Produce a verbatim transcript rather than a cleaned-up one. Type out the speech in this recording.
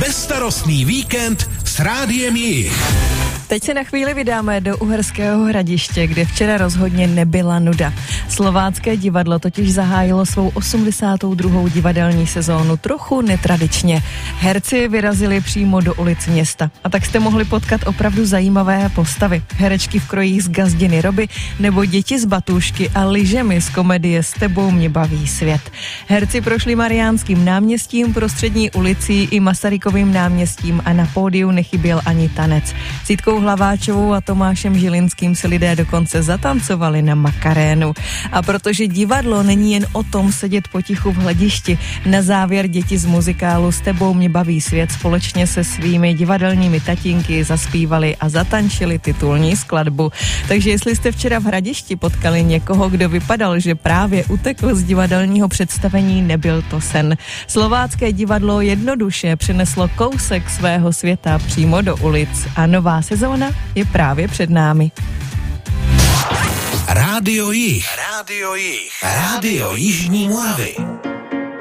Bezstarostný víkend s Rádiem Jich. Teď se na chvíli vydáme do Uherského Hradiště, kde včera rozhodně nebyla nuda. Slovácké divadlo totiž zahájilo svou osmdesátou druhou divadelní sezónu trochu netradičně. Herci vyrazili přímo do ulic města a tak jste mohli potkat opravdu zajímavé postavy. Herečky v krojích z Gazdiny Roby nebo děti z Batůšky a lyžemi z komedie S tebou mě baví svět. Herci prošli Mariánským náměstím, Prostřední ulicí i Masarykovým náměstím a na pódiu nechyběl ani tanec. S Jitkou Hlaváčovou a Tomášem Žilinským se lidé dokonce zatancovali na Makarénu. A protože divadlo není jen o tom sedět potichu v hledišti, na závěr děti z muzikálu S tebou mě baví svět společně se svými divadelními tatínky zaspívali a zatančili titulní skladbu. Takže jestli jste včera v Hradišti potkali někoho, kdo vypadal, že právě utekl z divadelního představení, nebyl to sen. Slovácké divadlo jednoduše přineslo kousek svého světa přímo do ulic a nová sezóna je právě před námi. Rádio Jich. Rádio Jich. Rádio Jižní Moravy.